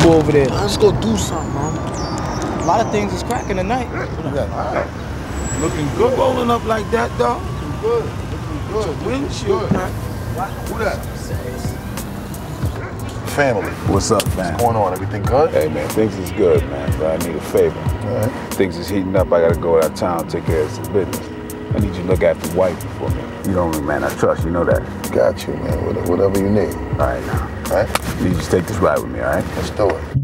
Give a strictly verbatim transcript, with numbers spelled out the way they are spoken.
go over there. Let's go do something, man. A lot of things is cracking tonight. Looking good rolling up like that, dog. Looking good. Looking good. Windshield, man. Who that? Family. What's up, man? What's going on? Everything good? Hey, man, things is good, man, but I need a favor. All right. Things is heating up. I gotta go out of town, take care of some business. I need you to look after wifey for me. You know me, man. I trust you. know that. Got you, man. Whatever you need. All right, now. All right? You just take this ride with me, all right? Let's do it.